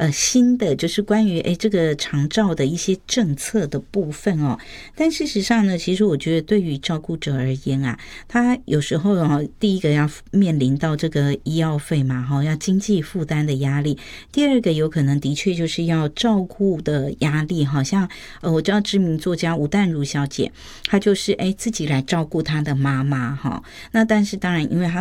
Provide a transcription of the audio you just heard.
新的就是关于这个长照的一些政策的部分哦。但事实上呢，其实我觉得对于照顾者而言啊，他有时候第一个要面临到这个医药费嘛，要经济负担的压力；第二个有可能的确就是要照顾的压力，好像我知道知名作家吴淡如小姐，她就是自己来照顾她的妈妈哈。那但是当然，因为她